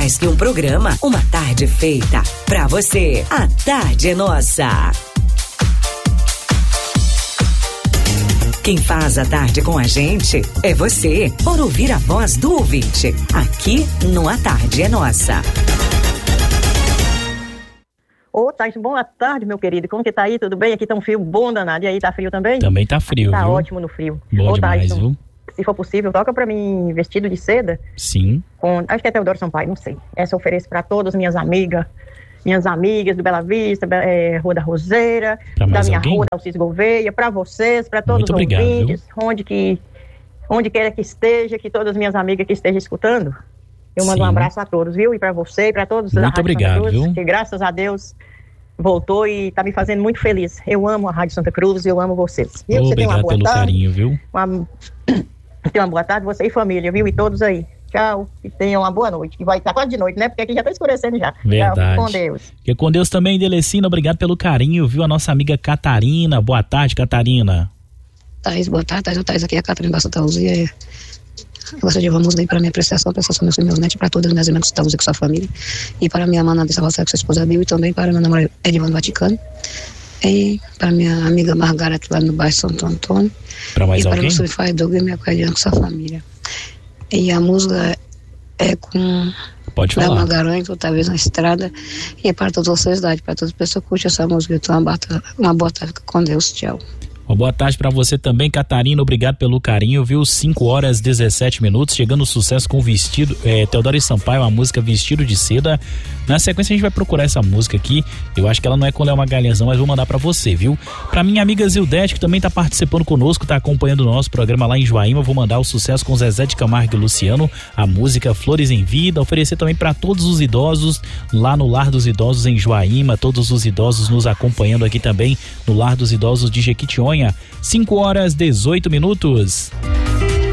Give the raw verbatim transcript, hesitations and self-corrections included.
mais que um programa, uma tarde feita pra você. A tarde é nossa. Quem faz a tarde com a gente é você, por ouvir a voz do ouvinte, aqui no A Tarde é Nossa. Ô, Thais, boa tarde, meu querido. Como que tá aí? Tudo bem? Aqui tá um frio bom danado. E aí, tá frio também? Também tá frio, Tá viu? ótimo no frio. Bom Ô, demais, Thais, viu? se for possível, toca pra mim vestido de seda. Sim. Com, acho que é Teodoro Sampaio, não sei. Essa eu ofereço pra todas as minhas amigas. Minhas amigas do Bela Vista, é, Rua da Roseira, da minha alguém? rua, da Alcides Gouveia, pra vocês, pra todos Muito os obrigado, ouvintes, onde que, onde quer que esteja, que todas as minhas amigas que estejam escutando. Eu mando Sim. um abraço a todos, viu? E pra você e pra todos da Muito Rádio obrigado, Santa Cruz, viu? que graças a Deus voltou e tá me fazendo muito feliz. Eu amo a Rádio Santa Cruz e eu amo vocês. Viu? Você tem uma Obrigado boa pelo tarde, carinho, viu? Uma... Tenha uma boa tarde, você e família, viu? E todos aí. Tchau. E tenham uma boa noite. Que vai estar quase de noite, né? Porque aqui já tá escurecendo já. Verdade. Tchau. Com Deus. Fique com Deus também, Delecina. Obrigado pelo carinho, viu? A nossa amiga Catarina. Boa tarde, Catarina. Thaís, boa tarde. Thaís, Thaís aqui é a Catarina da Santa Luzia. Eu gostaria de uma música aí para minha apreciação, apreciação meus meus netos, para todas as minhas irmãs que estão com sua família. E para minha mana de Salvação, com sua esposa Bill. E também para meu namorado Edivando Vaticano. E para minha amiga Margareth lá no bairro Santo Antônio. Para mais e alguém? E para o seu pai Douglas e minha coelhinha com sua família. E a música é com Pode falar. Dama Garanto, outra vez na estrada. E é para toda a sociedade, para todas as pessoas que curtem essa música. Então, uma, uma boa tarde com Deus. Tchau. Uma boa tarde pra você também, Catarina. Obrigado pelo carinho, viu? cinco horas e dezessete minutos. Chegando o sucesso com o vestido. É, Teodoro Sampaio, a música Vestido de Seda. Na sequência a gente vai procurar essa música aqui. Eu acho que ela não é com Léo Magalhãezão, mas vou mandar pra você, viu? Pra minha amiga Zildete, que também tá participando conosco, tá acompanhando o nosso programa lá em Joaíma. Vou mandar o sucesso com Zezé de Camargo e Luciano, a música Flores em Vida. Oferecer também pra todos os idosos lá no Lar dos Idosos em Joaíma. Todos os idosos nos acompanhando aqui também no Lar dos Idosos de Jequitinhonha. cinco horas e dezoito minutos.